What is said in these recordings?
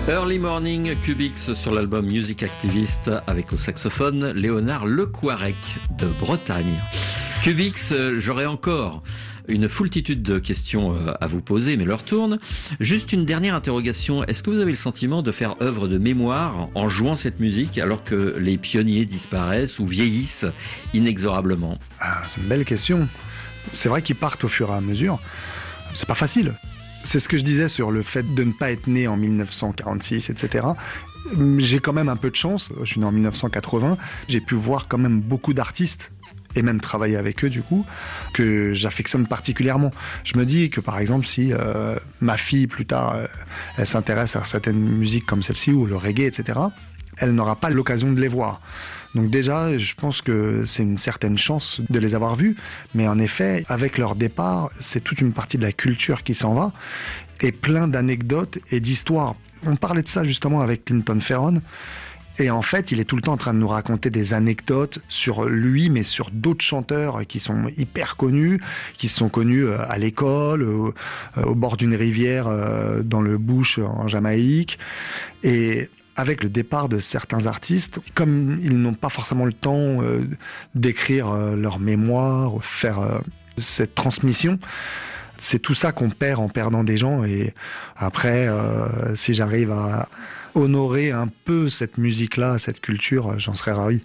Early Morning, Cubix sur l'album Music Activist avec au saxophone Léonard Lecouarec de Bretagne. Cubix, j'aurais encore une foultitude de questions à vous poser, mais l'heure tourne. Juste une dernière interrogation. Est-ce que vous avez le sentiment de faire œuvre de mémoire en jouant cette musique alors que les pionniers disparaissent ou vieillissent inexorablement ? C'est une belle question. C'est vrai qu'ils partent au fur et à mesure. C'est pas facile. C'est ce que je disais sur le fait de ne pas être né en 1946, etc. J'ai quand même un peu de chance. Je suis né en 1980. J'ai pu voir quand même beaucoup d'artistes et même travailler avec eux du coup, que j'affectionne particulièrement. Je me dis que par exemple si ma fille plus tard, elle s'intéresse à certaines musiques comme celle-ci ou le reggae, etc., elle n'aura pas l'occasion de les voir. Donc déjà, je pense que c'est une certaine chance de les avoir vus, mais en effet, avec leur départ, c'est toute une partie de la culture qui s'en va, et plein d'anecdotes et d'histoires. On parlait de ça justement avec Clinton Ferron, et en fait, il est tout le temps en train de nous raconter des anecdotes sur lui, mais sur d'autres chanteurs qui sont hyper connus, qui sont connus à l'école, au bord d'une rivière, dans le bush en Jamaïque. Et avec le départ de certains artistes, comme ils n'ont pas forcément le temps d'écrire leur mémoire, faire cette transmission, c'est tout ça qu'on perd en perdant des gens. Et après, si j'arrive à honorer un peu cette musique-là, cette culture, j'en serais ravi.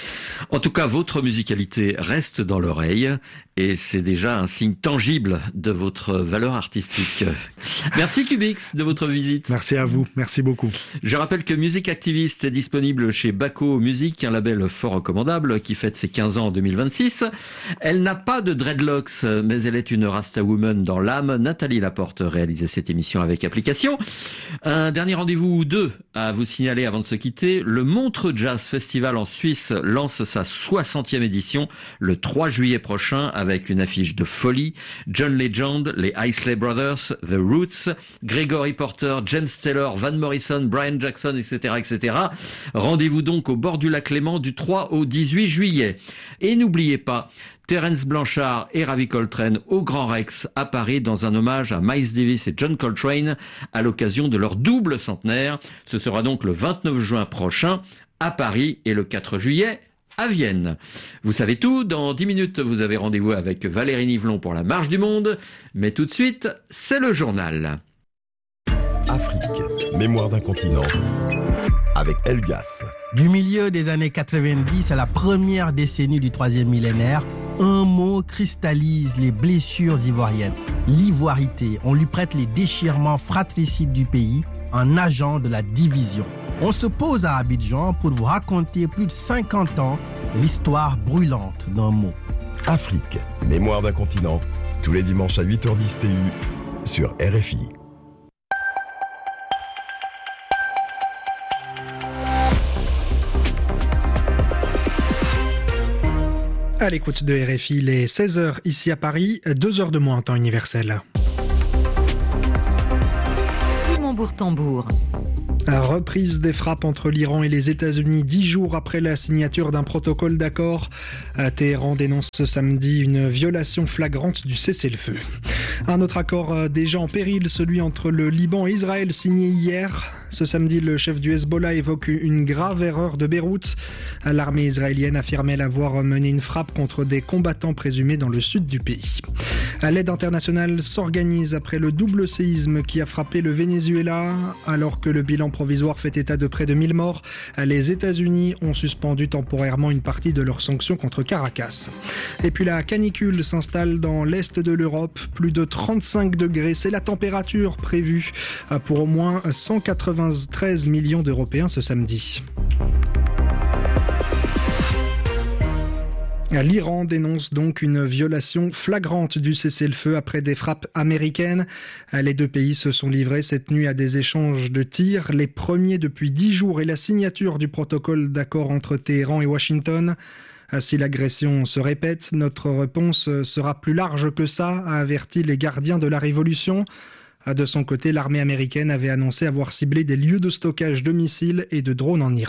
En tout cas, votre musicalité reste dans l'oreille et c'est déjà un signe tangible de votre valeur artistique. Merci Cubix de votre visite. Merci à vous, merci beaucoup. Je rappelle que Music Activist est disponible chez Baco Music, un label fort recommandable qui fête ses 15 ans en 2026. Elle n'a pas de dreadlocks, mais elle est une Rasta Woman dans l'âme. Nathalie Laporte réalisait cette émission avec application. Un dernier rendez-vous ou deux à vous signaler avant de se quitter. Le Montreux Jazz Festival en Suisse lance sa 60e édition le 3 juillet prochain avec une affiche de folie. John Legend, les Isley Brothers, The Roots, Gregory Porter, James Taylor, Van Morrison, Brian Jackson, etc., etc. Rendez-vous donc au bord du lac Léman du 3 au 18 juillet. Et n'oubliez pas, Terence Blanchard et Ravi Coltrane au Grand Rex à Paris dans un hommage à Miles Davis et John Coltrane à l'occasion de leur double centenaire. Ce sera donc le 29 juin prochain à Paris et le 4 juillet à Vienne. Vous savez tout, dans 10 minutes vous avez rendez-vous avec Valérie Nivelon pour la Marche du Monde, mais tout de suite, c'est le journal. Afrique, mémoire d'un continent, avec Elgas. Du milieu des années 90 à la première décennie du troisième millénaire, un mot cristallise les blessures ivoiriennes. L'ivoirité. On lui prête les déchirements fratricides du pays, un agent de la division. On se pose à Abidjan pour vous raconter plus de 50 ans de l'histoire brûlante d'un mot. Afrique, mémoire d'un continent, tous les dimanches à 8h10 TU sur RFI. À l'écoute de RFI, les 16h ici à Paris, 2h de moins en temps universel. Simon Bourtambour. La reprise des frappes entre l'Iran et les États-Unis 10 jours après la signature d'un protocole d'accord. Téhéran dénonce ce samedi une violation flagrante du cessez-le-feu. Un autre accord déjà en péril, celui entre le Liban et Israël signé hier. Ce samedi, le chef du Hezbollah évoque une grave erreur de Beyrouth. L'armée israélienne affirmait avoir mené une frappe contre des combattants présumés dans le sud du pays. L'aide internationale s'organise après le double séisme qui a frappé le Venezuela. Alors que le bilan provisoire fait état de près de 1000 morts, les États-Unis ont suspendu temporairement une partie de leurs sanctions contre Caracas. Et puis la canicule s'installe dans l'est de l'Europe. Plus de 35 degrés, c'est la température prévue pour au moins 193 millions d'Européens ce samedi. L'Iran dénonce donc une violation flagrante du cessez-le-feu après des frappes américaines. Les deux pays se sont livrés cette nuit à des échanges de tirs, les premiers depuis 10 jours et la signature du protocole d'accord entre Téhéran et Washington. Si l'agression se répète, notre réponse sera plus large que ça, a averti les gardiens de la révolution. De son côté, l'armée américaine avait annoncé avoir ciblé des lieux de stockage de missiles et de drones en Iran.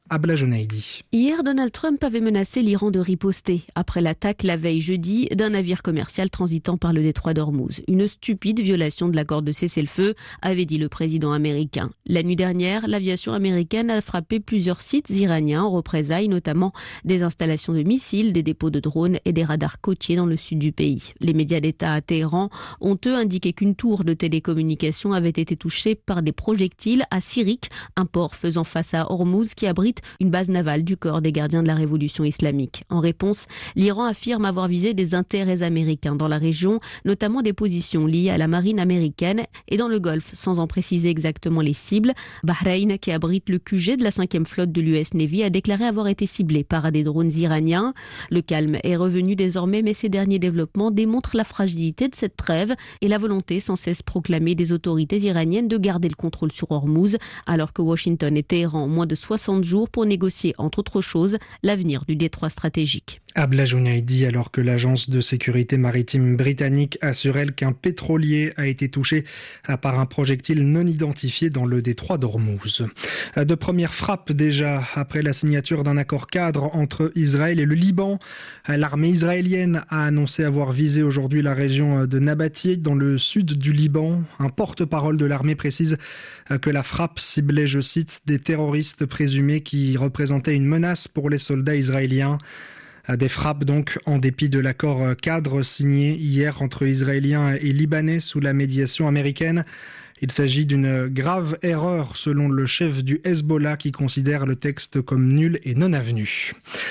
Abla Jonaidi. Hier, Donald Trump avait menacé l'Iran de riposter après l'attaque la veille jeudi d'un navire commercial transitant par le détroit d'Ormuz. Une stupide violation de l'accord de cessez-le-feu, avait dit le président américain. La nuit dernière, l'aviation américaine a frappé plusieurs sites iraniens en représailles, notamment des installations de missiles, des dépôts de drones et des radars côtiers dans le sud du pays. Les médias d'État à Téhéran ont eux indiqué qu'une tour de télécommunication avait été touchée par des projectiles à Sirik, un port faisant face à Ormuz qui abrite une base navale du corps des gardiens de la révolution islamique. En réponse, l'Iran affirme avoir visé des intérêts américains dans la région, notamment des positions liées à la marine américaine et dans le Golfe, sans en préciser exactement les cibles. Bahreïn, qui abrite le QG de la 5e flotte de l'US Navy, a déclaré avoir été ciblé par des drones iraniens. Le calme est revenu désormais, mais ces derniers développements démontrent la fragilité de cette trêve et la volonté sans cesse proclamée des autorités iraniennes de garder le contrôle sur Ormuz, alors que Washington et Téhéran ont moins de 60 jours pour négocier, entre autres choses, l'avenir du détroit stratégique. Abla Jonaidi, alors que l'agence de sécurité maritime britannique assure elle qu'un pétrolier a été touché par un projectile non identifié dans le détroit d'Ormuz. De premières frappes déjà après la signature d'un accord cadre entre Israël et le Liban. L'armée israélienne a annoncé avoir visé aujourd'hui la région de Nabatieh dans le sud du Liban. Un porte-parole de l'armée précise que la frappe ciblait, je cite, des terroristes présumés qui représentaient une menace pour les soldats israéliens. Des frappes donc en dépit de l'accord cadre signé hier entre Israéliens et Libanais sous la médiation américaine. Il s'agit d'une grave erreur selon le chef du Hezbollah qui considère le texte comme nul et non avenu.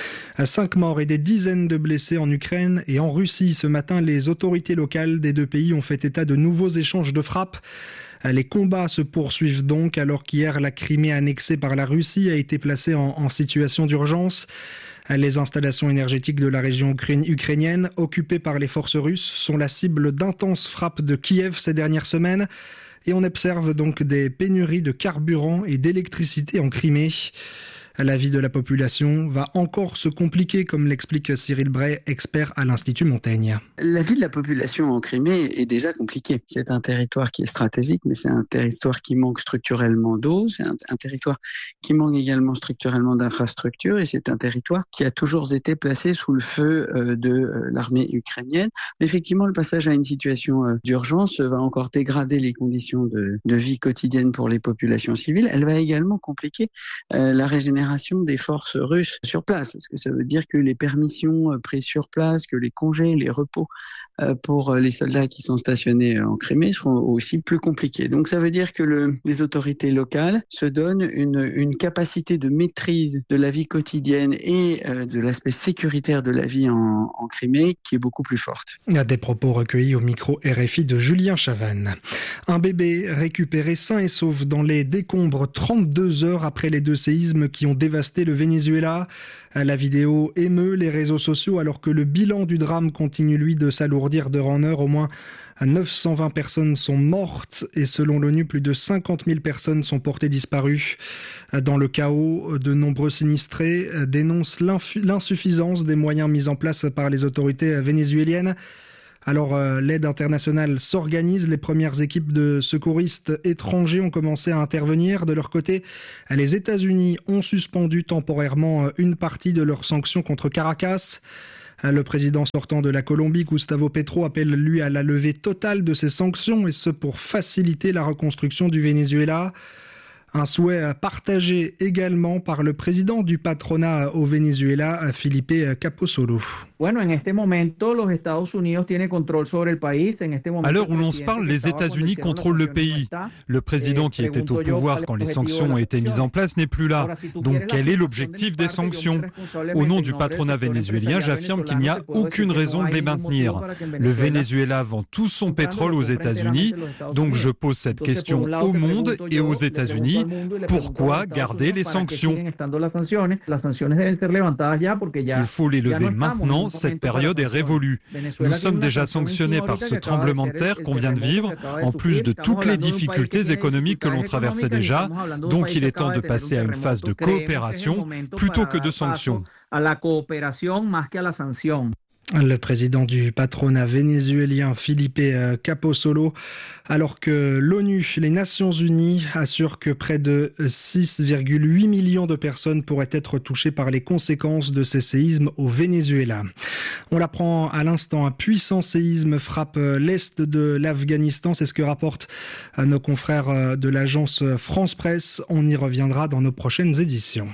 5 morts et des dizaines de blessés en Ukraine et en Russie. Ce matin, les autorités locales des deux pays ont fait état de nouveaux échanges de frappes. Les combats se poursuivent donc alors qu'hier la Crimée annexée par la Russie a été placée en situation d'urgence. Les installations énergétiques de la région ukrainienne, occupées par les forces russes, sont la cible d'intenses frappes de Kiev ces dernières semaines. Et on observe donc des pénuries de carburant et d'électricité en Crimée. La vie de la population va encore se compliquer, comme l'explique Cyril Bray, expert à l'Institut Montaigne. La vie de la population en Crimée est déjà compliquée. C'est un territoire qui est stratégique, mais c'est un territoire qui manque structurellement d'eau, c'est un territoire qui manque également structurellement d'infrastructures, et c'est un territoire qui a toujours été placé sous le feu de l'armée ukrainienne. Effectivement, le passage à une situation d'urgence va encore dégrader les conditions de vie quotidienne pour les populations civiles. Elle va également compliquer la régénération des forces russes sur place, parce que ça veut dire que les permissions prises sur place, que les congés, les repos pour les soldats qui sont stationnés en Crimée seront aussi plus compliqués. Donc ça veut dire que les autorités locales se donnent une capacité de maîtrise de la vie quotidienne et de l'aspect sécuritaire de la vie en Crimée qui est beaucoup plus forte. Des propos recueillis au micro RFI de Julien Chavannes. Un bébé récupéré sain et sauf dans les décombres 32 heures après les 2 séismes qui ont dévasté le Venezuela. La vidéo émeut les réseaux sociaux alors que le bilan du drame continue lui de s'alourdir d'heure en heure. Au moins 920 personnes sont mortes et selon l'ONU, plus de 50 000 personnes sont portées disparues. Dans le chaos, de nombreux sinistrés dénoncent l'insuffisance des moyens mis en place par les autorités vénézuéliennes. Alors, l'aide internationale s'organise. Les premières équipes de secouristes étrangers ont commencé à intervenir. De leur côté, les États-Unis ont suspendu temporairement une partie de leurs sanctions contre Caracas. Le président sortant de la Colombie, Gustavo Petro, appelle lui à la levée totale de ces sanctions, et ce pour faciliter la reconstruction du Venezuela. Un souhait partagé également par le président du patronat au Venezuela, Felipe Capusolo. À l'heure où l'on se parle, les États-Unis contrôlent le pays. Le président qui était au pouvoir quand les sanctions ont été mises en place n'est plus là. Donc quel est l'objectif des sanctions ? Au nom du patronat vénézuélien, j'affirme qu'il n'y a aucune raison de les maintenir. Le Venezuela vend tout son pétrole aux États-Unis. Donc je pose cette question au monde et aux États-Unis. Pourquoi garder les sanctions ? Il faut les lever maintenant, cette période est révolue. Nous sommes déjà sanctionnés par ce tremblement de terre qu'on vient de vivre, en plus de toutes les difficultés économiques que l'on traversait déjà. Donc il est temps de passer à une phase de coopération plutôt que de sanctions. Le président du patronat vénézuélien Felipe Caposolo, alors que l'ONU, les Nations Unies, assurent que près de 6,8 millions de personnes pourraient être touchées par les conséquences de ces séismes au Venezuela. On l'apprend à l'instant, un puissant séisme frappe l'est de l'Afghanistan, c'est ce que rapportent nos confrères de l'agence France Presse. On y reviendra dans nos prochaines éditions.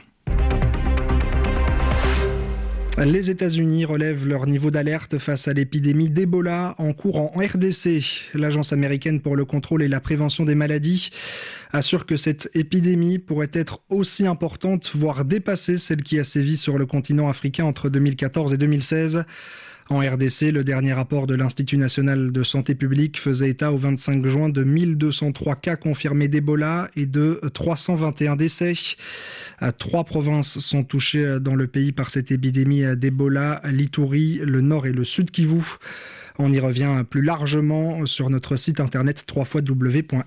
Les États-Unis relèvent leur niveau d'alerte face à l'épidémie d'Ebola en cours en RDC. L'Agence américaine pour le contrôle et la prévention des maladies assure que cette épidémie pourrait être aussi importante, voire dépasser celle qui a sévi sur le continent africain entre 2014 et 2016. En RDC, le dernier rapport de l'Institut national de santé publique faisait état au 25 juin de 1203 cas confirmés d'Ebola et de 321 décès. 3 provinces sont touchées dans le pays par cette épidémie d'Ebola, l'Ituri, le Nord et le Sud Kivu. On y revient plus largement sur notre site internet www.rfi.fr.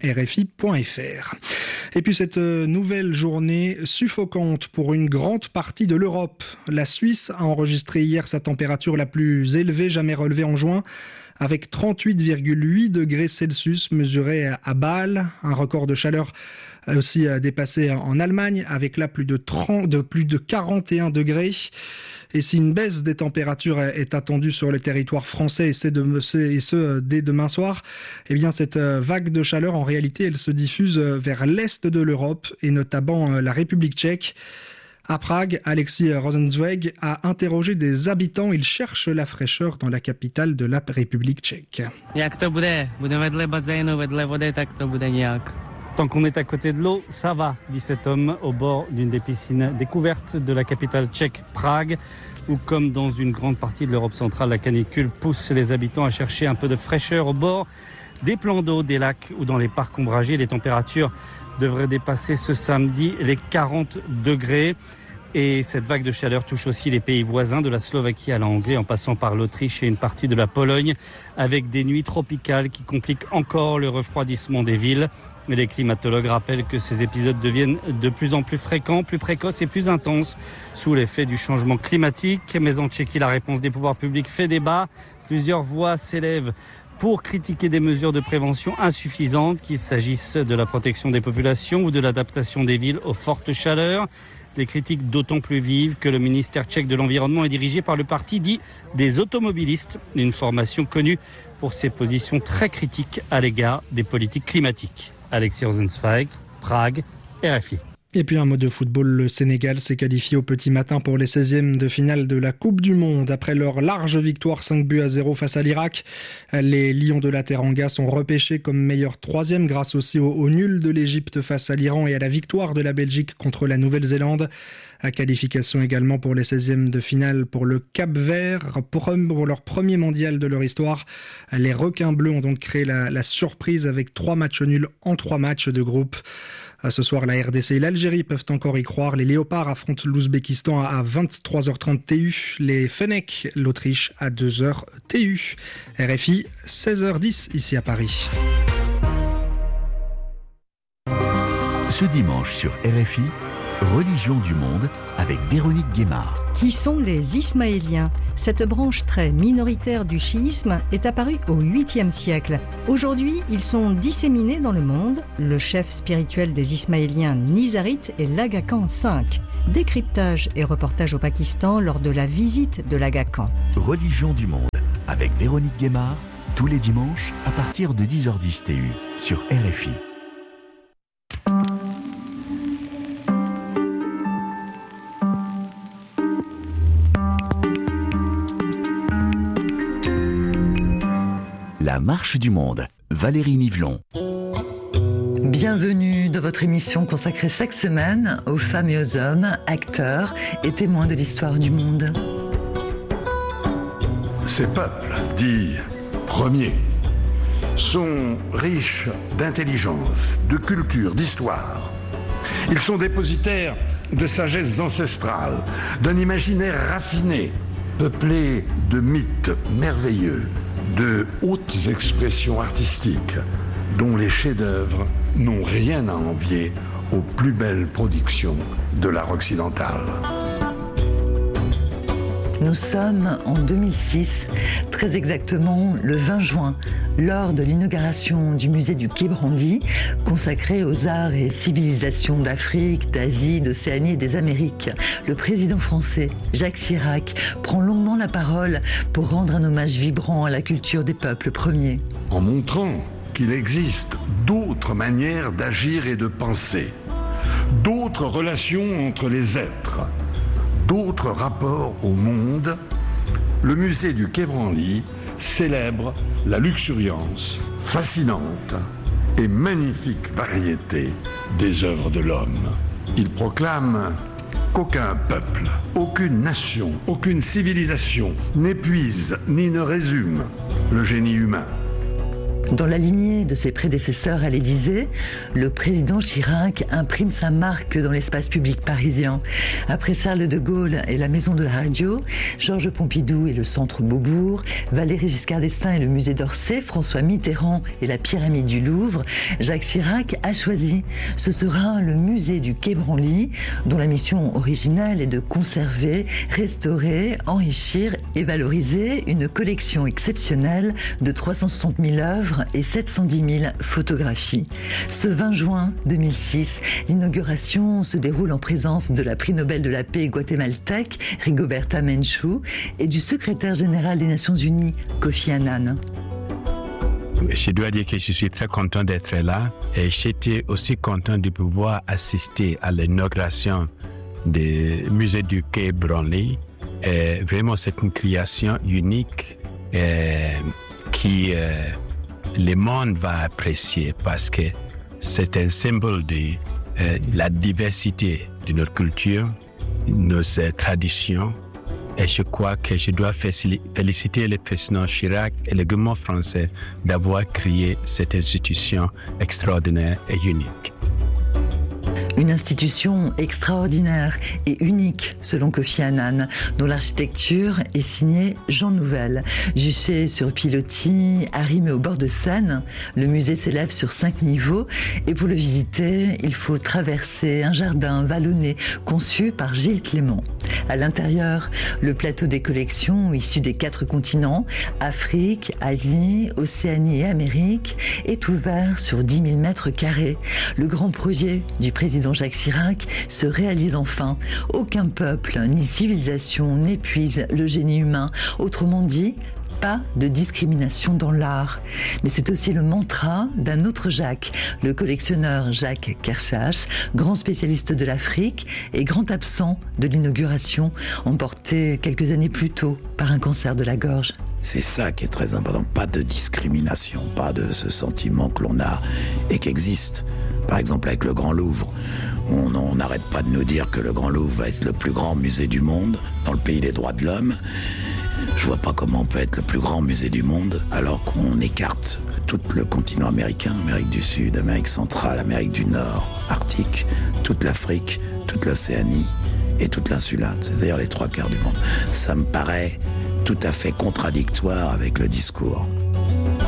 Et puis cette nouvelle journée suffocante pour une grande partie de l'Europe. La Suisse a enregistré hier sa température la plus élevée jamais relevée en juin, avec 38,8 degrés Celsius mesurés à Bâle, un record de chaleur aussi dépassé en Allemagne, avec là plus de 41 degrés. Et si une baisse des températures est attendue sur le territoire français, et ce dès demain soir, eh bien cette vague de chaleur, en réalité, elle se diffuse vers l'est de l'Europe, et notamment la République tchèque. À Prague, Alexis Rosenzweig a interrogé des habitants. Ils cherchent la fraîcheur dans la capitale de la République tchèque. Tant qu'on est à côté de l'eau, ça va, dit cet homme au bord d'une des piscines découvertes de la capitale tchèque, Prague, où comme dans une grande partie de l'Europe centrale, la canicule pousse les habitants à chercher un peu de fraîcheur au bord des plans d'eau, des lacs ou dans les parcs ombragés. Les températures devraient dépasser ce samedi les 40 degrés. Et cette vague de chaleur touche aussi les pays voisins, de la Slovaquie à la Hongrie, en passant par l'Autriche et une partie de la Pologne, avec des nuits tropicales qui compliquent encore le refroidissement des villes. Mais les climatologues rappellent que ces épisodes deviennent de plus en plus fréquents, plus précoces et plus intenses sous l'effet du changement climatique. Mais en Tchéquie, la réponse des pouvoirs publics fait débat. Plusieurs voix s'élèvent pour critiquer des mesures de prévention insuffisantes, qu'il s'agisse de la protection des populations ou de l'adaptation des villes aux fortes chaleurs. Des critiques d'autant plus vives que le ministère tchèque de l'Environnement est dirigé par le parti dit des automobilistes, une formation connue pour ses positions très critiques à l'égard des politiques climatiques. Alexis Rosenzweig, Prague, RFI. Et puis un mot de football, le Sénégal s'est qualifié au petit matin pour les 16e de finale de la Coupe du Monde. Après leur large victoire 5-0 face à l'Irak, les Lions de la Teranga sont repêchés comme meilleur 3e grâce aussi au nul de l'Égypte face à l'Iran et à la victoire de la Belgique contre la Nouvelle-Zélande. À qualification également pour les 16e de finale pour le Cap-Vert. Pour leur premier mondial de leur histoire, les requins bleus ont donc créé la surprise avec 3 matchs nuls en 3 matchs de groupe. Ce soir, la RDC et l'Algérie peuvent encore y croire. Les Léopards affrontent l'Ouzbékistan à 23h30 TU. Les Fennecs, l'Autriche à 2h TU. RFI, 16h10 ici à Paris. Ce dimanche sur RFI, Religion du monde avec Véronique Guémard. Qui sont les Ismaéliens ? Cette branche très minoritaire du chiisme est apparue au 8e siècle. Aujourd'hui, ils sont disséminés dans le monde. Le chef spirituel des Ismaéliens nizarites est l'Aga Khan V. Décryptage et reportage au Pakistan lors de la visite de l'Aga Khan. Religion du monde avec Véronique Guémard, tous les dimanches à partir de 10h10 TU sur RFI. La marche du monde, Valérie Nivelon. Bienvenue dans votre émission consacrée chaque semaine aux femmes et aux hommes, acteurs et témoins de l'histoire du monde. Ces peuples, dits premiers, sont riches d'intelligence, de culture, d'histoire. Ils sont dépositaires de sagesse ancestrale, d'un imaginaire raffiné, peuplé de mythes merveilleux, de hautes expressions artistiques dont les chefs-d'œuvre n'ont rien à envier aux plus belles productions de l'art occidental. Nous sommes en 2006, très exactement le 20 juin, lors de l'inauguration du musée du Quai Branly, consacré aux arts et civilisations d'Afrique, d'Asie, d'Océanie et des Amériques. Le président français, Jacques Chirac, prend longuement la parole pour rendre un hommage vibrant à la culture des peuples premiers. En montrant qu'il existe d'autres manières d'agir et de penser, d'autres relations entre les êtres, d'autres rapports au monde, le musée du Quai Branly célèbre la luxuriance fascinante et magnifique variété des œuvres de l'homme. Il proclame qu'aucun peuple, aucune nation, aucune civilisation n'épuise ni ne résume le génie humain. Dans la lignée de ses prédécesseurs à l'Élysée, le président Chirac imprime sa marque dans l'espace public parisien. Après Charles de Gaulle et la Maison de la Radio, Georges Pompidou et le Centre Beaubourg, Valéry Giscard d'Estaing et le Musée d'Orsay, François Mitterrand et la Pyramide du Louvre, Jacques Chirac a choisi. Ce sera le musée du Quai Branly, dont la mission originelle est de conserver, restaurer, enrichir et valoriser une collection exceptionnelle de 360 000 œuvres et 710 000 photographies. Ce 20 juin 2006, l'inauguration se déroule en présence de la prix Nobel de la paix guatémaltèque, Rigoberta Menchú, et du secrétaire général des Nations Unies, Kofi Annan. Je dois dire que je suis très content d'être là et j'étais aussi content de pouvoir assister à l'inauguration du musée du Quai Branly. Et vraiment, c'est une création unique qui le monde va apprécier parce que c'est un symbole de la diversité de notre culture, nos traditions. Et je crois que je dois féliciter le président Chirac et le gouvernement français d'avoir créé cette institution extraordinaire et unique. Une institution extraordinaire et unique, selon Kofi Annan, dont l'architecture est signée Jean Nouvel. Juché sur pilotis, arrimé au bord de Seine, le musée s'élève sur 5 niveaux et pour le visiter, il faut traverser un jardin vallonné conçu par Gilles Clément. À l'intérieur, le plateau des collections issues des 4 continents, Afrique, Asie, Océanie et Amérique, est ouvert sur 10 000 mètres carrés. Le grand projet du président Jacques Chirac se réalise enfin. Aucun peuple ni civilisation n'épuise le génie humain. Autrement dit, pas de discrimination dans l'art. Mais c'est aussi le mantra d'un autre Jacques, le collectionneur Jacques Kershach, grand spécialiste de l'Afrique et grand absent de l'inauguration, emporté quelques années plus tôt par un cancer de la gorge. C'est ça qui est très important, pas de discrimination, pas de ce sentiment que l'on a et qui existe. Par exemple avec le Grand Louvre, on n'arrête pas de nous dire que le Grand Louvre va être le plus grand musée du monde, dans le pays des droits de l'homme. Je vois pas comment on peut être le plus grand musée du monde alors qu'on écarte tout le continent américain, Amérique du Sud, Amérique centrale, Amérique du Nord, Arctique, toute l'Afrique, toute l'Océanie et toute l'insulade, c'est-à-dire les 3/4 du monde. Ça me paraît tout à fait contradictoire avec le discours.